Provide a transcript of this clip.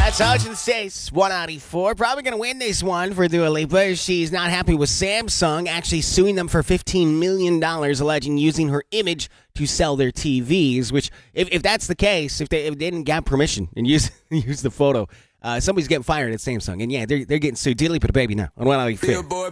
That's Ocean States 194. Probably going to win this one for Dua Lipa. She's not happy with Samsung actually suing them for $15 million, alleging using her image to sell their TVs, which, if that's the case, if they didn't get permission and use the photo, somebody's getting fired at Samsung. And yeah, they're getting sued. Dua Lipa, the baby now on 194.